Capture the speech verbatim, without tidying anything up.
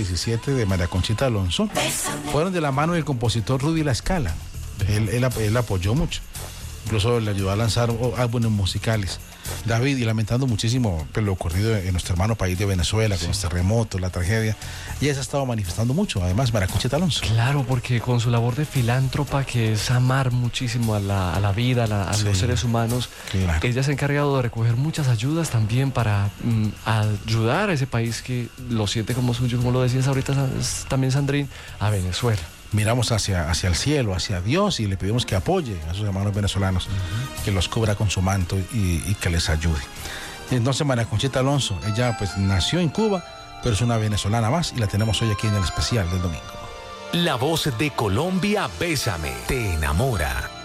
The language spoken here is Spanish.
diecisiete de María Conchita Alonso fueron de la mano del compositor Rudy La Scala. Él, él, él apoyó mucho, incluso le ayudó a lanzar álbumes musicales. David, y lamentando muchísimo pues, lo ocurrido en nuestro hermano país de Venezuela, con sí. los terremotos, la tragedia, y ella se ha estado manifestando mucho, además, María Conchita Alonso. Claro, porque con su labor de filántropa, que es amar muchísimo a la, a la vida, a, la, a sí. los seres humanos, claro. ella se ha encargado de recoger muchas ayudas también para mm, ayudar a ese país que lo siente como suyo, como lo decías ahorita también, Sandrín, a Venezuela. Miramos hacia, hacia el cielo, hacia Dios, y le pedimos que apoye a sus hermanos venezolanos, uh-huh. que los cubra con su manto y, y que les ayude. Entonces, María Conchita Alonso, ella pues nació en Cuba, pero es una venezolana más, y la tenemos hoy aquí en el especial del domingo. La voz de Colombia, Bésame, te enamora.